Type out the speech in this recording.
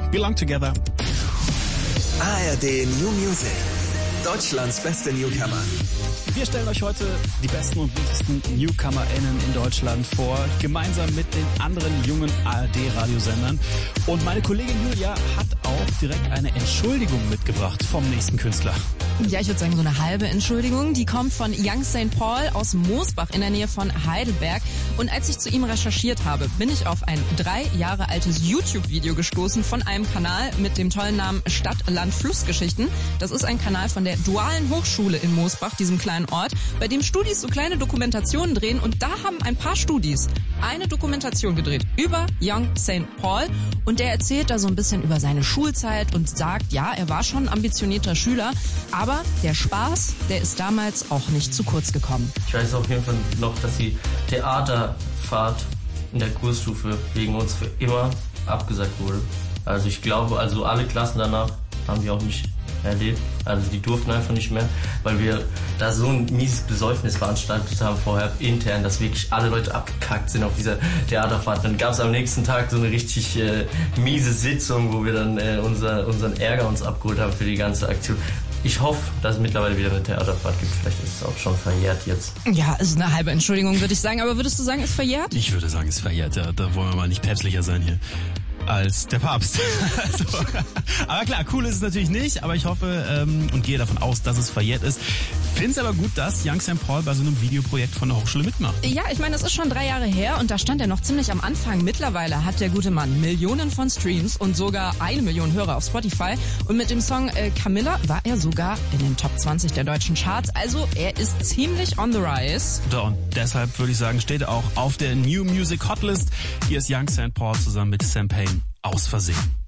Belong Together. ARD New Music. Deutschlands beste Newcomer. Wir stellen euch heute die besten und wichtigsten NewcomerInnen in Deutschland vor, gemeinsam mit den anderen jungen ARD-Radiosendern. Und meine Kollegin Julia hat auch direkt eine Entschuldigung mitgebracht vom nächsten Künstler. Ja, ich würde sagen so eine halbe Entschuldigung. Die kommt von Young St. Paul aus Moosbach in der Nähe von Heidelberg. Und als ich zu ihm recherchiert habe, bin ich auf ein 3 Jahre altes YouTube-Video gestoßen von einem Kanal mit dem tollen Namen Stadt, Land, Flussgeschichten. Das ist ein Kanal von der Dualen Hochschule in Moosbach, diesem kleinen Ort, bei dem Studis so kleine Dokumentationen drehen. Und da haben ein paar Studis eine Dokumentation gedreht über Young St. Paul. Und der erzählt da so ein bisschen über seine Schulzeit und sagt, ja, er war schon ein ambitionierter Schüler, aber der Spaß, der ist damals auch nicht zu kurz gekommen. Ich weiß auf jeden Fall noch, dass die Theaterfahrt in der Kursstufe wegen uns für immer abgesagt wurde. Also ich glaube, alle Klassen danach haben wir auch nicht erlebt. Also die durften einfach nicht mehr, weil wir da so ein mieses Besäufnis veranstaltet haben vorher intern, dass wirklich alle Leute abgekackt sind auf dieser Theaterfahrt. Dann gab es am nächsten Tag so eine richtig miese Sitzung, wo wir dann unseren Ärger uns abgeholt haben für die ganze Aktion. Ich hoffe, dass es mittlerweile wieder eine Theaterfahrt gibt. Vielleicht ist es auch schon verjährt jetzt. Ja, ist eine halbe Entschuldigung, würde ich sagen. Aber würdest du sagen, ist verjährt? Ich würde sagen, ist verjährt. Ja, da wollen wir mal nicht päpstlicher sein hier als der Papst. Also, aber klar, cool ist es natürlich nicht, aber ich hoffe und gehe davon aus, dass es verjährt ist. Finde es aber gut, dass Young St. Paul bei so einem Videoprojekt von der Hochschule mitmacht. Ja, ich meine, das ist schon 3 Jahre her und da stand er noch ziemlich am Anfang. Mittlerweile hat der gute Mann Millionen von Streams und sogar 1 Million Hörer auf Spotify. Und mit dem Song Camilla war er sogar in den Top 20 der deutschen Charts. Also er ist ziemlich on the rise. So, und deshalb würde ich sagen, steht er auch auf der New Music Hotlist. Hier ist Young St. Paul zusammen mit Sam Payne. Aus Versehen.